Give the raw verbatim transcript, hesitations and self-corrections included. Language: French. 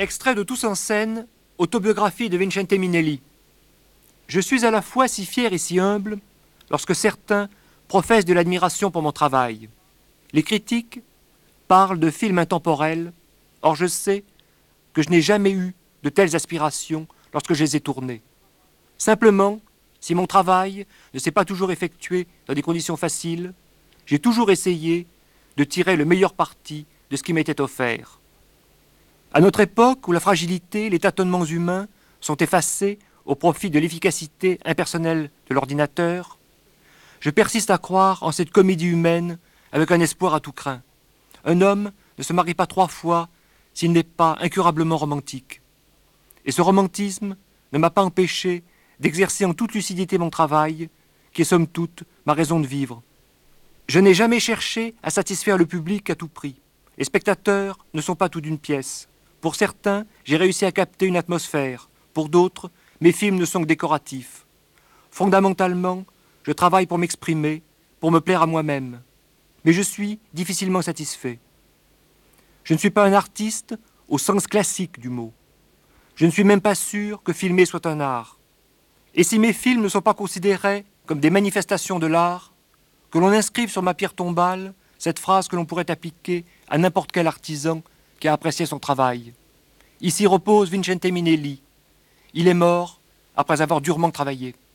Extrait de Tous en scène, autobiographie de Vincente Minnelli. Je suis à la fois si fier et si humble lorsque certains professent de l'admiration pour mon travail. Les critiques parlent de films intemporels, or je sais que je n'ai jamais eu de telles aspirations lorsque je les ai tournés. Simplement, si mon travail ne s'est pas toujours effectué dans des conditions faciles, j'ai toujours essayé de tirer le meilleur parti de ce qui m'était offert. À notre époque où la fragilité, les tâtonnements humains sont effacés au profit de l'efficacité impersonnelle de l'ordinateur, je persiste à croire en cette comédie humaine avec un espoir à tout craint. Un homme ne se marie pas trois fois s'il n'est pas incurablement romantique. Et ce romantisme ne m'a pas empêché d'exercer en toute lucidité mon travail, qui est somme toute ma raison de vivre. Je n'ai jamais cherché à satisfaire le public à tout prix. Les spectateurs ne sont pas tout d'une pièce. Pour certains, j'ai réussi à capter une atmosphère. Pour d'autres, mes films ne sont que décoratifs. Fondamentalement, je travaille pour m'exprimer, pour me plaire à moi-même. Mais je suis difficilement satisfait. Je ne suis pas un artiste au sens classique du mot. Je ne suis même pas sûr que filmer soit un art. Et si mes films ne sont pas considérés comme des manifestations de l'art, que l'on inscrive sur ma pierre tombale cette phrase que l'on pourrait appliquer à n'importe quel artisan qui a apprécié son travail. Ici repose Vincente Minnelli. Il est mort après avoir durement travaillé.